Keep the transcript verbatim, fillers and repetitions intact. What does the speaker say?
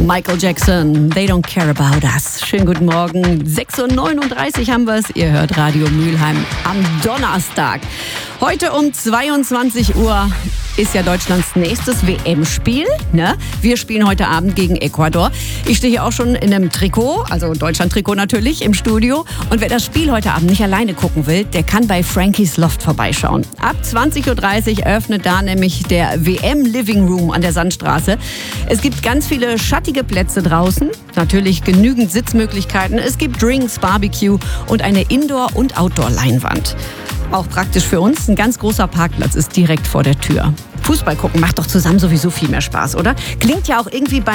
Michael Jackson, They Don't Care About Us. Schönen guten Morgen, sechs Uhr neununddreißig haben wir es. Ihr hört Radio Mülheim am Donnerstag. Heute um zweiundzwanzig Uhr ist ja Deutschlands nächstes W M-Spiel. Ne? Wir spielen heute Abend gegen Ecuador. Ich stehe hier auch schon in einem Trikot, also Deutschland-Trikot natürlich, im Studio. Und wer das Spiel heute Abend nicht alleine gucken will, der kann bei Frankies Loft vorbeischauen. Ab zwanzig Uhr dreißig eröffnet da nämlich der W M-Living Room an der Sandstraße. Es gibt ganz viele schattige Plätze draußen, natürlich genügend Sitzmöglichkeiten. Es gibt Drinks, Barbecue und eine Indoor- und Outdoor-Leinwand. Auch praktisch für uns, ein ganz großer Parkplatz ist direkt vor der Tür. Fußball gucken macht doch zusammen sowieso viel mehr Spaß, oder? Klingt ja auch irgendwie bei